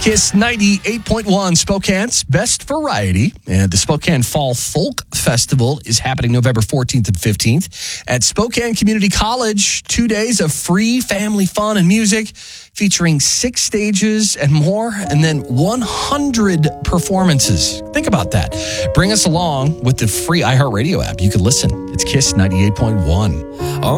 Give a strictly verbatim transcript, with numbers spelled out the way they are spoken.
Kiss ninety-eight point one, Spokane's best variety. And the Spokane Fall Folk Festival is happening November fourteenth and fifteenth at Spokane Community College. Two days of free family fun and music featuring six stages and more, and then one hundred performances. Think about that. Bring us along with the free iHeartRadio app. You can listen. It's Kiss ninety-eight point one.